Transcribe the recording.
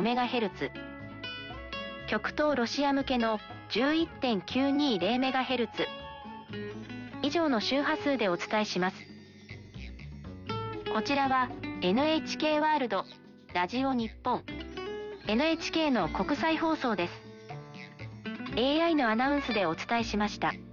11.5MHz。極東ロシア向けの 11.920MHz。以上の周波数でお伝えします。こちらは NHK ワールド、ラジオ日本、NHK の国際放送です。AI のアナウンスでお伝えしました。